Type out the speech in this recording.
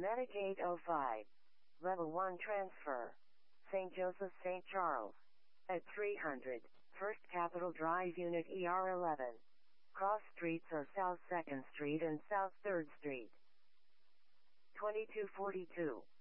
Medicaid 05. Level 1 transfer. St. Joseph St. Charles. At 300, First Capitol Drive Unit ER11. Cross streets are South 2nd Street and South 3rd Street. 2242.